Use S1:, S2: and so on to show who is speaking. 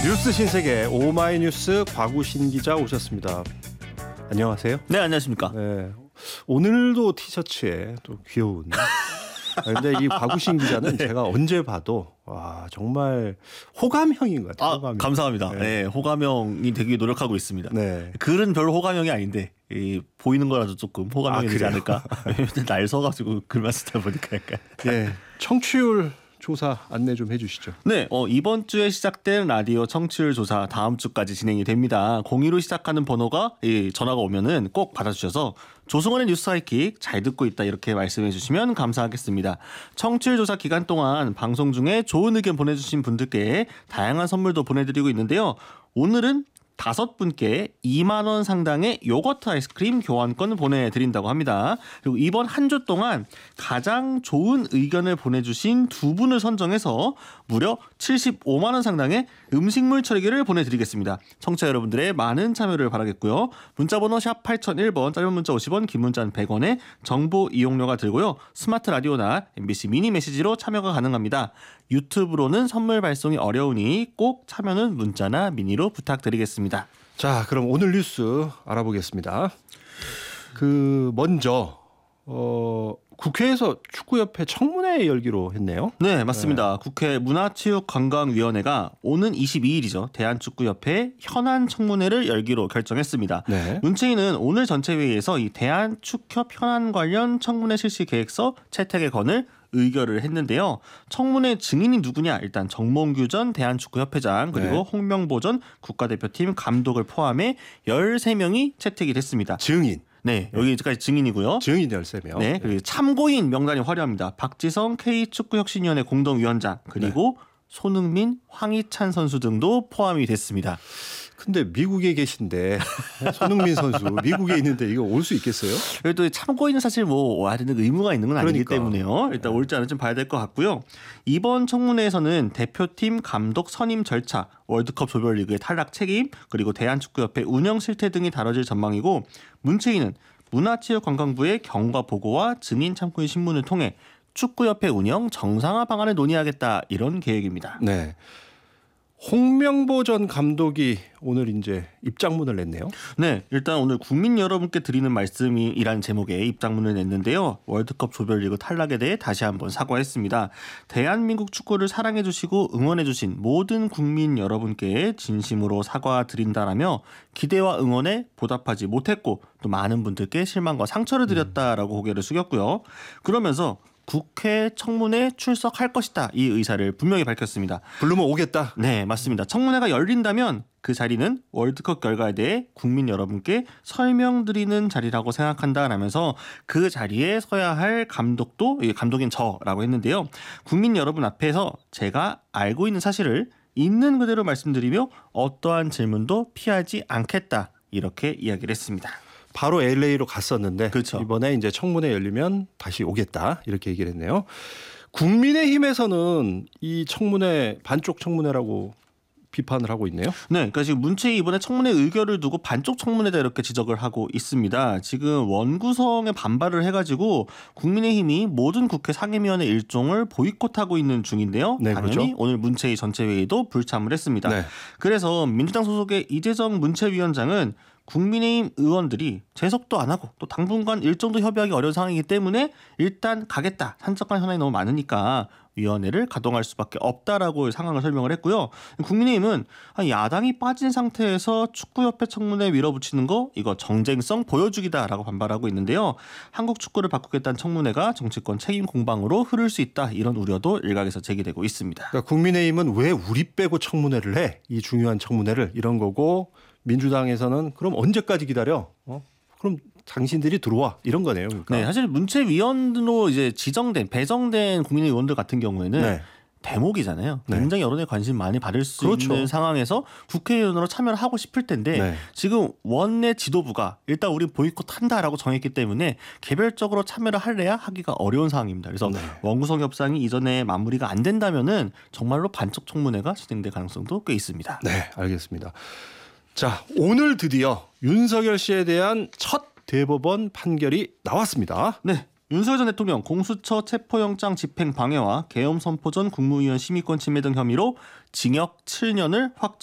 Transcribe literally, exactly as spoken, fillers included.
S1: 뉴스 신세계 오마이뉴스 곽우신 기자 오셨습니다. 안녕하세요.
S2: 네, 안녕하십니까.
S1: 네, 오늘도 티셔츠에 또 귀여운. 그런데 이 곽우신 기자는 네. 제가 언제 봐도 와 정말 호감형인 것 같아요.
S2: 아,
S1: 호감형.
S2: 감사합니다. 네. 네, 호감형이 되기 노력하고 있습니다. 네. 글은 별로 호감형이 아닌데 이, 보이는 거라도 조금 호감형이 아, 되지 않을까. 날 서가지고 글만 쓰다 보니까 약간.
S1: 네, 청취율 조사 안내 좀 해주시죠.
S2: 네, 어, 이번 주에 시작된 라디오 청취율 조사 다음 주까지 진행이 됩니다. 공이로 시작하는 번호가 이 전화가 오면은 꼭 받아주셔서 조승원의 뉴스 하이킥 잘 듣고 있다 이렇게 말씀해 주시면 감사하겠습니다. 청취율 조사 기간 동안 방송 중에 좋은 의견 보내주신 분들께 다양한 선물도 보내드리고 있는데요. 오늘은 다섯 분께 이만 원 상당의 요거트 아이스크림 교환권 보내드린다고 합니다. 그리고 이번 한 주 동안 가장 좋은 의견을 보내주신 두 분을 선정해서 무려 칠십오만 원 상당의 음식물 처리기를 보내드리겠습니다. 청취자 여러분들의 많은 참여를 바라겠고요. 문자번호 샵 팔공공일 번, 짧은 문자 오십 원, 긴 문자는 백 원에 정보 이용료가 들고요. 스마트 라디오나 엠비씨 미니 메시지로 참여가 가능합니다. 유튜브로는 선물 발송이 어려우니 꼭 참여는 문자나 미니로 부탁드리겠습니다.
S1: 자, 그럼 오늘 뉴스 알아보겠습니다. 그 먼저 어, 국회에서 축구협회 청문회 열기로 했네요.
S2: 네, 맞습니다. 네. 국회 문화체육관광위원회가 오는 이십이 일이죠. 대한축구협회 현안 청문회를 열기로 결정했습니다. 네. 문체위는 오늘 전체 회의에서 이 대한축협 현안 관련 청문회 실시 계획서 채택의 건을 의결을 했는데요. 청문회 증인이 누구냐? 일단 정몽규 전 대한축구협회장 그리고 네. 홍명보 전 국가대표팀 감독을 포함해 열세 명이 채택이 됐습니다.
S1: 증인.
S2: 네, 여기까지 증인이고요.
S1: 증인 열세 명.
S2: 네, 그리고 참고인 명단이 화려합니다. 박지성 K축구혁신위원회 공동위원장 그리고 네. 손흥민, 황희찬 선수 등도 포함이 됐습니다.
S1: 근데 미국에 계신데 손흥민 선수 미국에 있는데 이거 올 수 있겠어요?
S2: 그래도 참고인은 사실 뭐 와야 되는 의무가 있는 건 아니기 그러니까. 때문에요. 일단
S1: 네.
S2: 올지 안 올지 봐야 될 것 같고요. 이번 청문회에서는 대표팀 감독 선임 절차, 월드컵 조별리그의 탈락 책임, 그리고 대한축구협회 운영 실태 등이 다뤄질 전망이고 문체위는 문화체육관광부의 경과 보고와 증인 참고인 신문을 통해 축구협회 운영 정상화 방안을 논의하겠다 이런 계획입니다.
S1: 네. 홍명보 전 감독이 오늘 이제 입장문을 냈네요.
S2: 네, 일단 오늘 국민 여러분께 드리는 말씀이라는 제목의 입장문을 냈는데요. 월드컵 조별리그 탈락에 대해 다시 한번 사과했습니다. 대한민국 축구를 사랑해 주시고 응원해 주신 모든 국민 여러분께 진심으로 사과드린다라며 기대와 응원에 보답하지 못했고 또 많은 분들께 실망과 상처를 드렸다라고 고개를 숙였고요. 그러면서 국회 청문회 출석할 것이다. 이 의사를 분명히 밝혔습니다.
S1: 부르면 오겠다.
S2: 네, 맞습니다. 청문회가 열린다면 그 자리는 월드컵 결과에 대해 국민 여러분께 설명드리는 자리라고 생각한다라면서 그 자리에 서야 할 감독도 감독인 저라고 했는데요. 국민 여러분 앞에서 제가 알고 있는 사실을 있는 그대로 말씀드리며 어떠한 질문도 피하지 않겠다. 이렇게 이야기를 했습니다.
S1: 바로 엘에이로 갔었는데
S2: 그렇죠.
S1: 이번에 이제 청문회 열리면 다시 오겠다 이렇게 얘기를 했네요. 국민의힘에서는 이 청문회 반쪽 청문회라고 비판을 하고 있네요.
S2: 네, 그러니까 지금 문체위 이번에 청문회 의결을 두고 반쪽 청문회다 이렇게 지적을 하고 있습니다. 지금 원구성에 반발을 해가지고 국민의힘이 모든 국회 상임위원회 일정을 보이콧하고 있는 중인데요.
S1: 네,
S2: 당연히
S1: 그렇죠.
S2: 오늘 문체위 전체 회의도 불참을 했습니다. 네. 그래서 민주당 소속의 이재정 문체위원장은 국민의힘 의원들이 재석도 안 하고 또 당분간 일정도 협의하기 어려운 상황이기 때문에 일단 가겠다. 산적한 현안이 너무 많으니까 위원회를 가동할 수밖에 없다라고 상황을 설명을 했고요. 국민의힘은 야당이 빠진 상태에서 축구협회 청문회 밀어붙이는 거 이거 정쟁성 보여주기다라고 반발하고 있는데요. 한국 축구를 바꾸겠다는 청문회가 정치권 책임 공방으로 흐를 수 있다. 이런 우려도 일각에서 제기되고 있습니다.
S1: 그러니까 국민의힘은 왜 우리 빼고 청문회를 해? 이 중요한 청문회를 이런 거고 민주당에서는 그럼 언제까지 기다려? 어? 그럼 당신들이 들어와 이런 거네요. 그러니까.
S2: 네, 사실 문체위원으로 이제 지정된 배정된 국민의 의원들 같은 경우에는 네. 대목이잖아요.
S1: 네.
S2: 굉장히 여론의 관심 많이 받을 수
S1: 그렇죠.
S2: 있는 상황에서 국회의원으로 참여를 하고 싶을 텐데 네. 지금 원내 지도부가 일단 우리 보이콧한다라고 정했기 때문에 개별적으로 참여를 할래야 하기가 어려운 상황입니다. 그래서 네. 원구성 협상이 이전에 마무리가 안 된다면은 정말로 반쪽 청문회가 진행될 가능성도 꽤 있습니다.
S1: 네, 알겠습니다. 자, 오늘 드디어 윤석열 씨에 대한 첫 대법원 판결이 나왔습니다.
S2: 네. 윤석열 전 대통령 공수처 체포영장 집행 방해와 계엄 선포 전 국무위원 심의권 침해 등 혐의로 징역 칠 년을 확정